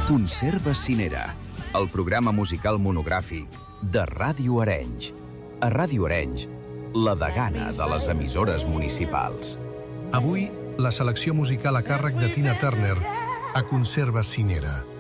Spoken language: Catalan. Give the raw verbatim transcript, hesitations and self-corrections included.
Conserva Cinera, el programa musical monogràfic de Ràdio Arenys. A Ràdio Arenys, la degana de les emissores municipals. Avui, la selecció musical a càrrec de Tina Turner a Conserva Cinera.